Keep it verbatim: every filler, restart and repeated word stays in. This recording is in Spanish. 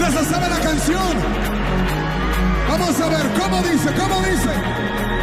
Ya se sabe la canción. Vamos a ver cómo dice, cómo dice.